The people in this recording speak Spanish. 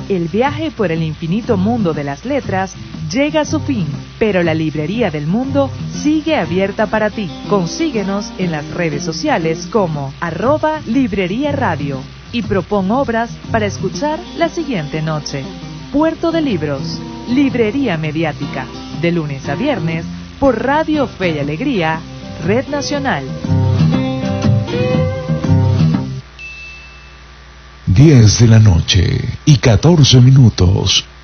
El viaje por el infinito mundo de las letras llega a su fin, pero la Librería del Mundo sigue abierta para ti. Consíguenos en las redes sociales como @Librería Radio y propon obras para escuchar la siguiente noche. Puerto de Libros, Librería Mediática, de lunes a viernes por Radio Fe y Alegría, Red Nacional. 10 de la noche y 14 minutos.